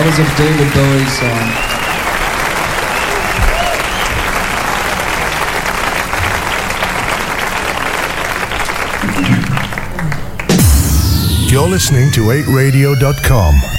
That was a David Bowie song. You're listening to 8radio.com.